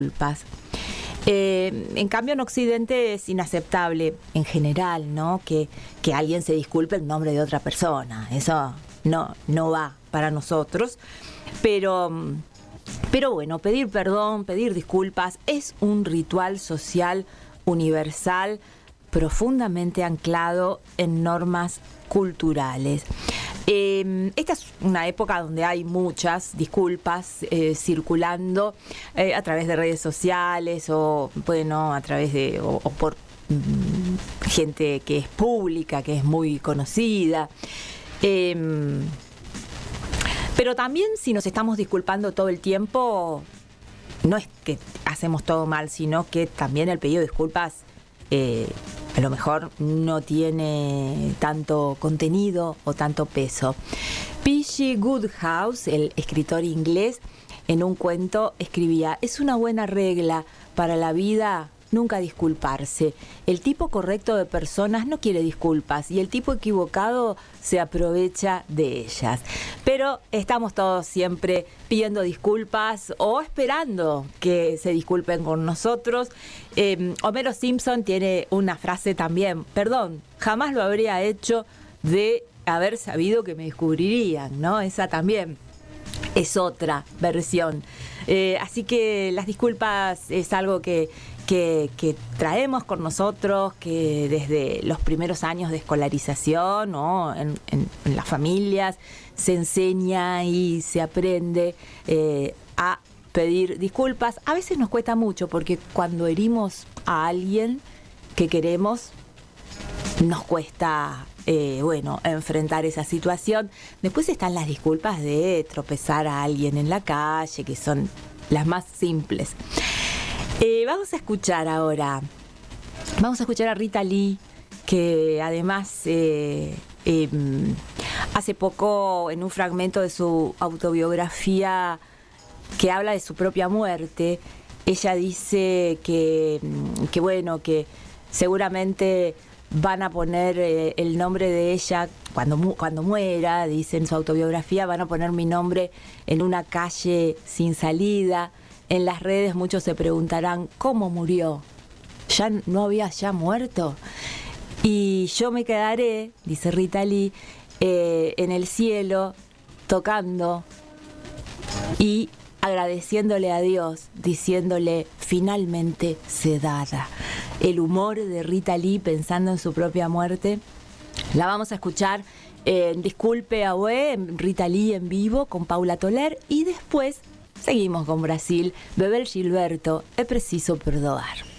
disculpas. En cambio, en Occidente es inaceptable en general, ¿no? Que alguien se disculpe en nombre de otra persona. Eso no va para nosotros. Pero bueno, pedir perdón, pedir disculpas es un ritual social universal profundamente anclado en normas culturales. Esta es una época donde hay muchas disculpas circulando a través de redes sociales o a través de o por gente que es pública, que es muy conocida. Pero también si nos estamos disculpando todo el tiempo, no es que hacemos todo mal, sino que también el pedido de disculpas a lo mejor no tiene tanto contenido o tanto peso. P.G. Wodehouse, el escritor inglés, en un cuento escribía: es una buena regla para la vida nunca disculparse. El tipo correcto de personas no quiere disculpas y el tipo equivocado se aprovecha de ellas. Pero estamos todos siempre pidiendo disculpas o esperando que se disculpen con nosotros. Homero Simpson tiene una frase también: perdón, jamás lo habría hecho de haber sabido que me descubrirían, ¿no? Esa también es otra versión. Así que las disculpas es algo que traemos con nosotros, que desde los primeros años de escolarización, ¿no? en las familias se enseña y se aprende a pedir disculpas. A veces nos cuesta mucho porque cuando herimos a alguien que queremos, nos cuesta enfrentar esa situación. Después están las disculpas de tropezar a alguien en la calle, que son las más simples. Vamos a escuchar ahora. Vamos a escuchar a Rita Lee, que además hace poco, en un fragmento de su autobiografía que habla de su propia muerte, ella dice que seguramente van a poner el nombre de ella cuando muera, dice en su autobiografía, van a poner mi nombre en una calle sin salida. En las redes muchos se preguntarán cómo murió. ¿Ya no había muerto? Y yo me quedaré, dice Rita Lee, en el cielo tocando y agradeciéndole a Dios, diciéndole finalmente sedada. El humor de Rita Lee pensando en su propia muerte. La vamos a escuchar en Disculpe Abue, Rita Lee en vivo con Paula Toler, y después seguimos con Brasil, Bebel Gilberto, É Preciso Perdoar.